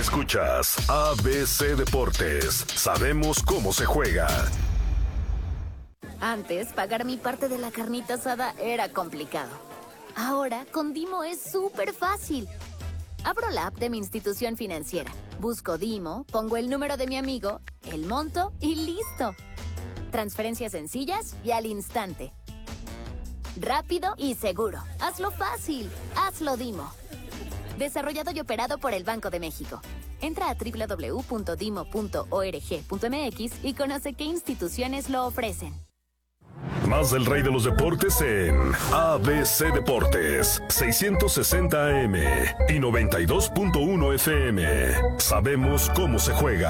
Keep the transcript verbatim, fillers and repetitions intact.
Escuchas A B C Deportes. Sabemos cómo se juega. Antes, pagar mi parte de la carnita asada era complicado. Ahora, con Dimo es súper fácil. Abro la app de mi institución financiera, busco Dimo, pongo el número de mi amigo, el monto y listo. Transferencias sencillas y al instante. Rápido y seguro. Hazlo fácil. Hazlo Dimo. Desarrollado y operado por el Banco de México. Entra a doble u doble u doble u punto dimo punto org punto m x y conoce qué instituciones lo ofrecen. Más del rey de los deportes en A B C Deportes, seiscientos sesenta A M y noventa y dos punto uno F M. Sabemos cómo se juega.